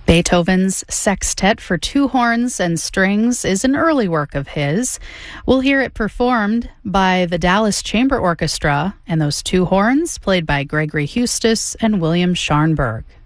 Beethoven's Sextet for two horns and strings is an early work of his. We'll hear it performed by the Dallas Chamber Orchestra, and those two horns played by Gregory Hustis and William Scharnberg.